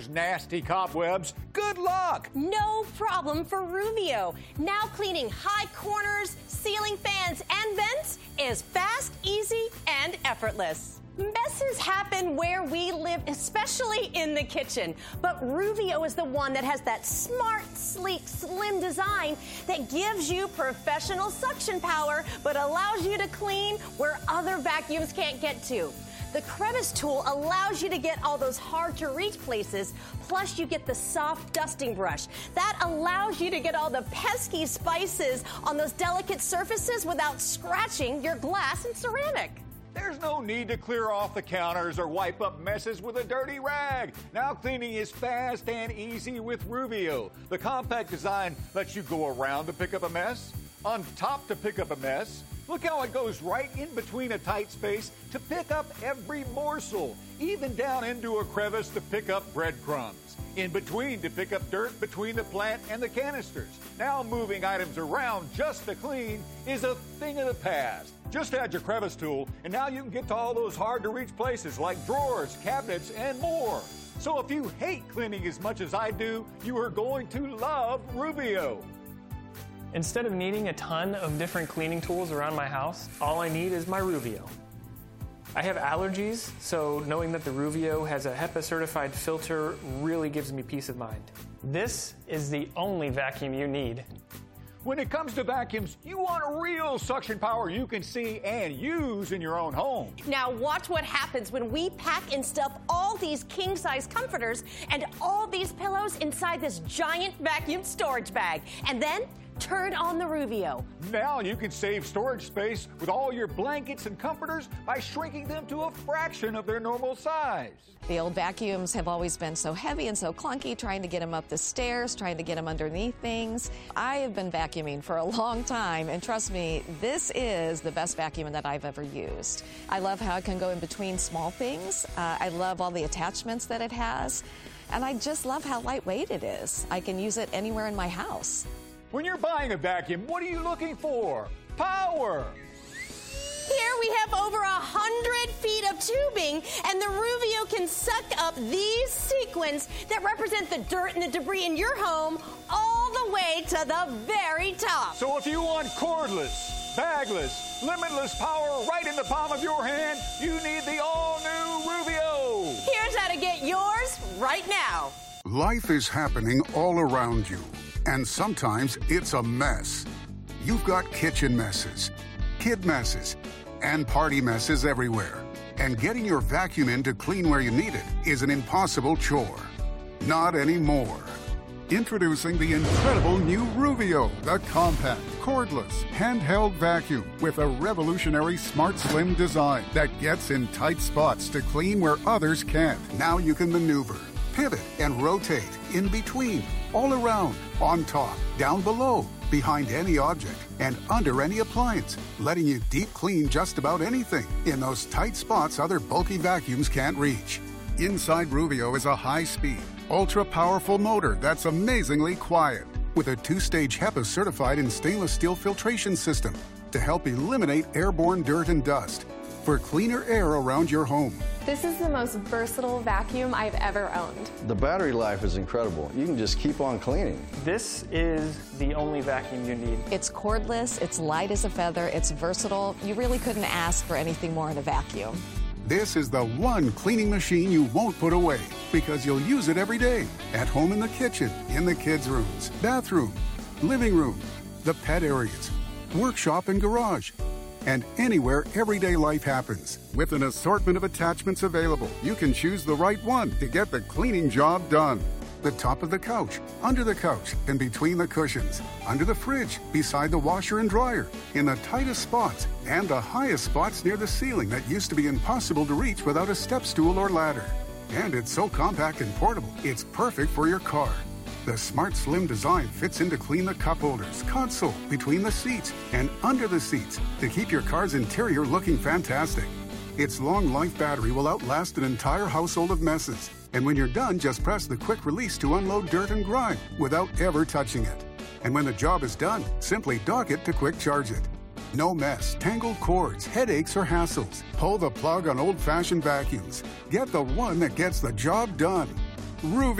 Nasty cobwebs, good luck! No problem for Ruvio. Now cleaning high corners, ceiling fans, and vents is fast, easy, and effortless. Messes happen where we live, especially in the kitchen. But Ruvio is the one that has that smart, sleek, slim design that gives you professional suction power, but allows you to clean where other vacuums can't get to. The crevice tool allows you to get all those hard-to-reach places, plus you get the soft dusting brush. That allows you to get all the pesky spices on those delicate surfaces without scratching your glass and ceramic. There's no need to clear off the counters or wipe up messes with a dirty rag. Now cleaning is fast and easy with Ruvio. The compact design lets you go around to pick up a mess, on top to pick up a mess. Look how it goes right in between a tight space to pick up every morsel, even down into a crevice to pick up breadcrumbs, in between to pick up dirt between the plant and the canisters. Now moving items around just to clean is a thing of the past. Just add your crevice tool, and now you can get to all those hard-to-reach places like drawers, cabinets, and more. So if you hate cleaning as much as I do, you are going to love Ruvio. Instead of needing a ton of different cleaning tools around my house, all I need is my Ruvio. I have allergies, so knowing that the Ruvio has a HEPA-certified filter really gives me peace of mind. This is the only vacuum you need. When it comes to vacuums, you want real suction power you can see and use in your own home. Now watch what happens when we pack and stuff all these king-size comforters and all these pillows inside this giant vacuum storage bag. And then turn on the Ruvio. Now you can save storage space with all your blankets and comforters by shrinking them to a fraction of their normal size. The old vacuums have always been so heavy and so clunky, trying to get them up the stairs, trying to get them underneath things. I have been vacuuming for a long time, and trust me, this is the best vacuum that I've ever used. I love how it can go in between small things. I love all the attachments that it has, and I just love how lightweight it is. I can use it anywhere in my house. When you're buying a vacuum, what are you looking for? Power! Here we have over 100 feet of tubing, and the Ruvio can suck up these sequins that represent the dirt and the debris in your home all the way to the very top. So if you want cordless, bagless, limitless power right in the palm of your hand, you need the all-new Ruvio. Here's how to get yours right now. Life is happening all around you, and sometimes it's a mess. You've got kitchen messes, kid messes, and party messes everywhere. And getting your vacuum in to clean where you need it is an impossible chore. Not anymore. Introducing the incredible new Ruvio, the compact, cordless, handheld vacuum with a revolutionary smart slim design that gets in tight spots to clean where others can't. Now you can maneuver, pivot, and rotate in between, all around, on top, down below, behind any object, and under any appliance, letting you deep clean just about anything in those tight spots other bulky vacuums can't reach. Inside Ruvio is a high-speed, ultra-powerful motor that's amazingly quiet, with a 2-stage HEPA-certified and stainless steel filtration system to help eliminate airborne dirt and dust for cleaner air around your home. This is the most versatile vacuum I've ever owned. The battery life is incredible. You can just keep on cleaning. This is the only vacuum you need. It's cordless, it's light as a feather, it's versatile. You really couldn't ask for anything more in a vacuum. This is the one cleaning machine you won't put away because you'll use it every day. At home in the kitchen, in the kids' rooms, bathroom, living room, the pet areas, workshop and garage, and anywhere everyday life happens. With an assortment of attachments available, you can choose the right one to get the cleaning job done. The top of the couch, under the couch, and between the cushions, under the fridge, beside the washer and dryer, in the tightest spots, and the highest spots near the ceiling that used to be impossible to reach without a step stool or ladder. And it's so compact and portable, it's perfect for your car. The smart slim design fits in to clean the cup holders, console, between the seats, and under the seats to keep your car's interior looking fantastic. Its long life battery will outlast an entire household of messes. And when you're done, just press the quick release to unload dirt and grime without ever touching it. And when the job is done, simply dock it to quick charge it. No mess, tangled cords, headaches, or hassles. Pull the plug on old-fashioned vacuums. Get the one that gets the job done. Ruvio.